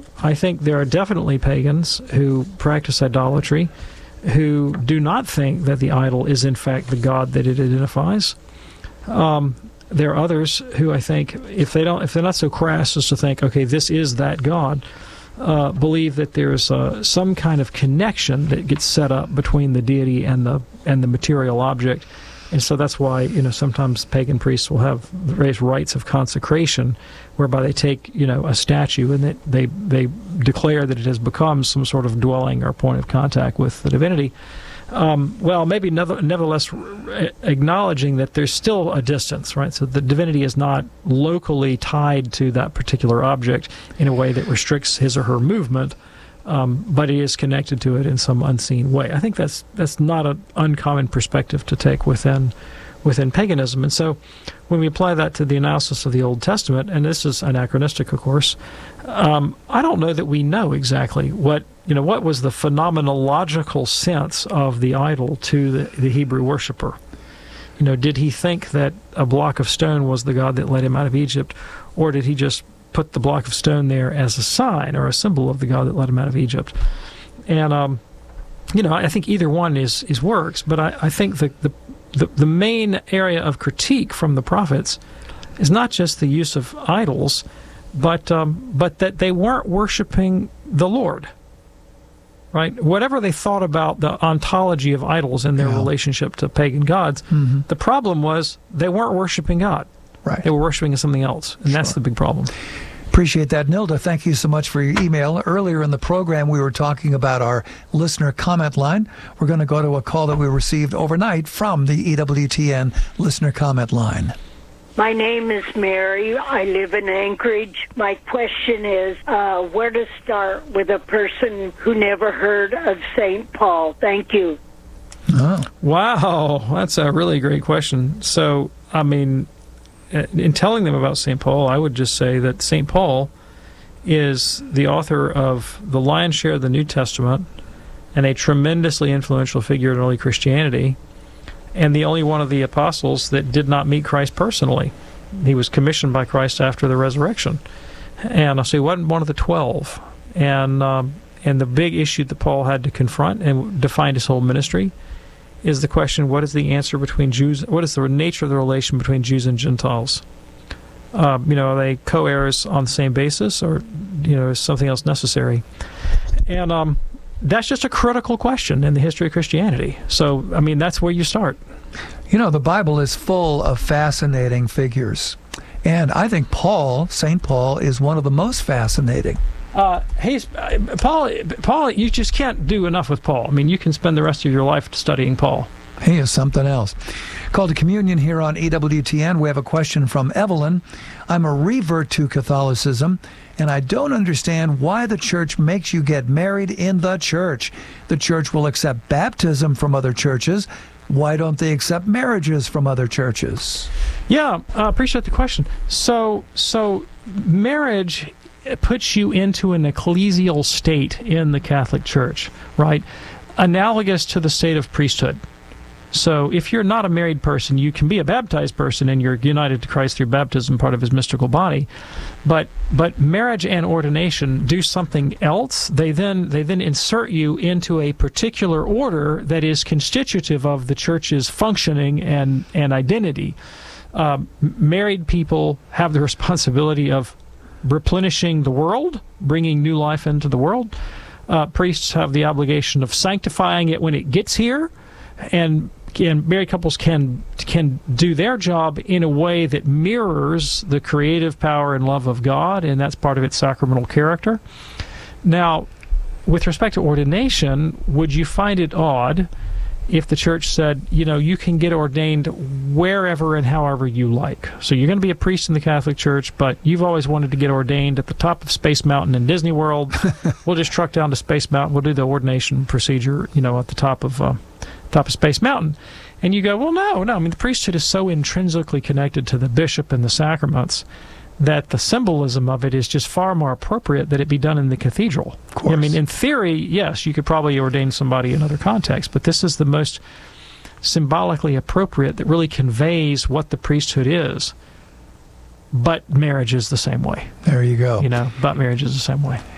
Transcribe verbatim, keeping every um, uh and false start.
so I think there are definitely pagans who practice idolatry who do not think that the idol is in fact the God that it identifies. Um, there are others who I think, if they don't, if they're not so crass as to think, okay, this is that God, uh, believe that there's uh, some kind of connection that gets set up between the deity and the and the material object. And so that's why, you know, sometimes pagan priests will have various rites of consecration, whereby they take, you know, a statue and that they they declare that it has become some sort of dwelling or point of contact with the divinity. Um, well, maybe nevertheless acknowledging that there's still a distance, right? So the divinity is not locally tied to that particular object in a way that restricts his or her movement, um, but it is connected to it in some unseen way. I think that's that's not an uncommon perspective to take within within paganism. And so when we apply that to the analysis of the Old Testament, and this is anachronistic, of course, um, I don't know that we know exactly what, you know, what was the phenomenological sense of the idol to the, the Hebrew worshiper. You know, did he think that a block of stone was the God that led him out of Egypt, or did he just put the block of stone there as a sign or a symbol of the God that led him out of Egypt? And, um, you know, I think either one is, is works, but I, I think the, the The, the main area of critique from the prophets is not just the use of idols, but um, but that they weren't worshiping the Lord, right? Whatever they thought about the ontology of idols and their yeah. relationship to pagan gods, mm-hmm. the problem was they weren't worshiping God. Right. They were worshiping something else, and sure. that's the big problem. Appreciate that. Nilda, thank you so much for your email. Earlier in the program, we were talking about our listener comment line. We're going to go to a call that we received overnight from the E W T N listener comment line. My name is Mary. I live in Anchorage. My question is, uh, where to start with a person who never heard of Saint Paul? Thank you. Oh. Wow, that's a really great question. So, I mean, in telling them about Saint Paul, I would just say that Saint Paul is the author of the lion's share of the New Testament and a tremendously influential figure in early Christianity, and the only one of the apostles that did not meet Christ personally. He was commissioned by Christ after the resurrection. And so he wasn't one of the twelve. And, um, and the big issue that Paul had to confront and defined his whole ministry is the question, what is the answer between Jews, what is the nature of the relation between Jews and Gentiles? Um, you know, are they co-heirs on the same basis, or, you know, is something else necessary? And um, that's just a critical question in the history of Christianity. So, I mean, that's where you start. You know, the Bible is full of fascinating figures. And I think Paul, Saint Paul, is one of the most fascinating. Uh, hey, Paul, Paul, you just can't do enough with Paul. I mean, you can spend the rest of your life studying Paul. He is something else. Call to Communion here on E W T N. We have a question from Evelyn. I'm a revert to Catholicism, and I don't understand why the church makes you get married in the church. The church will accept baptism from other churches. Why don't they accept marriages from other churches? Yeah, I uh, appreciate the question. So, so marriage... it puts you into an ecclesial state in the Catholic Church, right? Analogous to the state of priesthood. So if you're not a married person, you can be a baptized person and you're united to Christ through baptism, part of his mystical body. But but marriage and ordination do something else. They then they then insert you into a particular order that is constitutive of the church's functioning and, and identity. Um, married people have the responsibility of replenishing the world, bringing new life into the world. Uh, priests have the obligation of sanctifying it when it gets here, and, and married couples can can do their job in a way that mirrors the creative power and love of God, and that's part of its sacramental character. Now, with respect to ordination, would you find it odd if the church said, you know, you can get ordained wherever and however you like? So you're going to be a priest in the Catholic Church, but you've always wanted to get ordained at the top of Space Mountain in Disney World. We'll just truck down to Space Mountain. We'll do the ordination procedure, you know, at the top of uh, top of Space Mountain. And you go, well, no, no. I mean, the priesthood is so intrinsically connected to the bishop and the sacraments that the symbolism of it is just far more appropriate that it be done in the cathedral. Of course. I mean, in theory, yes, you could probably ordain somebody in other contexts, but this is the most symbolically appropriate that really conveys what the priesthood is. But marriage is the same way. There you go. You know, but marriage is the same way.